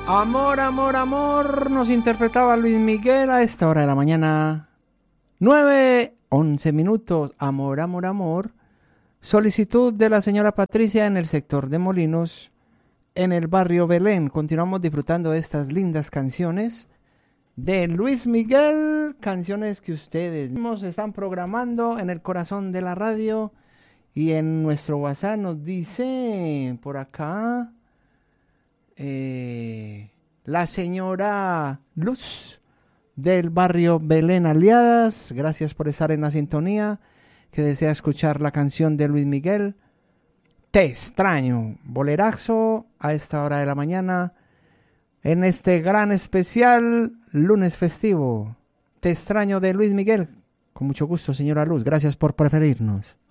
Amor, amor, amor, nos interpretaba Luis Miguel a esta hora de la mañana. 9:11. Amor, amor, amor. Solicitud de la señora Patricia en el sector de Molinos, en el barrio Belén. Continuamos disfrutando de estas lindas canciones de Luis Miguel. Canciones que ustedes mismos están programando en el corazón de la radio. Y en nuestro WhatsApp nos dice por acá... la señora Luz del barrio Belén Aliadas, gracias por estar en la sintonía, que desea escuchar la canción de Luis Miguel, Te extraño, bolerazo a esta hora de la mañana, en este gran especial lunes festivo. Te extraño de Luis Miguel, con mucho gusto señora Luz, gracias por preferirnos.